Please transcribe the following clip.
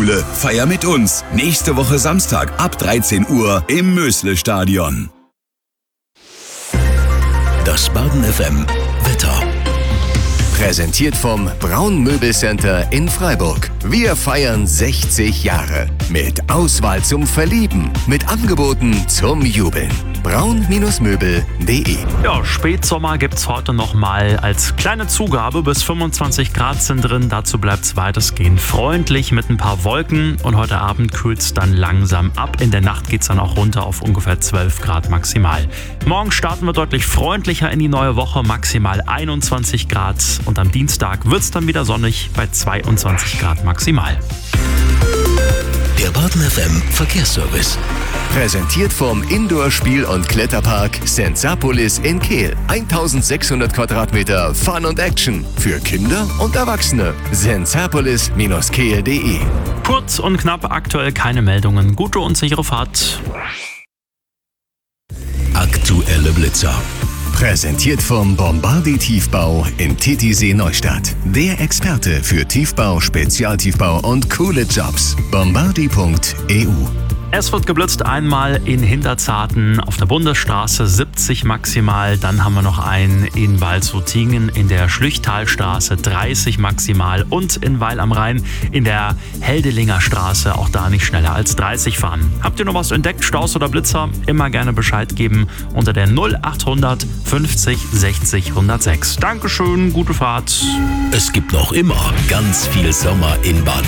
Gefühle. Feier mit uns. Nächste Woche Samstag ab 13 Uhr im Mösle-Stadion. Das Baden FM Wetter. Präsentiert vom Braun Möbelcenter in Freiburg. Wir feiern 60 Jahre. Mit Auswahl zum Verlieben. Mit Angeboten zum Jubeln. braun-möbel.de. Ja, Spätsommer gibt's heute noch mal als kleine Zugabe. Bis 25 Grad sind drin. Dazu bleibt's weitestgehend freundlich mit ein paar Wolken. Und heute Abend kühlt's dann langsam ab. In der Nacht geht's dann auch runter auf ungefähr 12 Grad maximal. Morgen starten wir deutlich freundlicher in die neue Woche. Maximal 21 Grad. Und am Dienstag wird's dann wieder sonnig bei 22 Grad maximal. Der Baden FM Verkehrsservice. Präsentiert vom Indoor-Spiel- und Kletterpark Sensapolis in Kehl. 1600 Quadratmeter Fun und Action für Kinder und Erwachsene. sensapolis-kehl.de. Kurz und knapp, aktuell keine Meldungen. Gute und sichere Fahrt. Aktuelle Blitzer. Präsentiert vom Bombardi Tiefbau in Titisee Neustadt. Der Experte für Tiefbau, Spezialtiefbau und coole Jobs. Bombardi.eu. Es wird geblitzt einmal in Hinterzarten auf der Bundesstraße 70 maximal. Dann haben wir noch einen in Walsrutingen in der Schlüchtalstraße 30 maximal und in Weil am Rhein in der Heldelinger Straße auch da nicht schneller als 30 fahren. Habt ihr noch was entdeckt, Staus oder Blitzer? Immer gerne Bescheid geben unter der 0800 50 60 106. Dankeschön, gute Fahrt. Es gibt noch immer ganz viel Sommer in Baden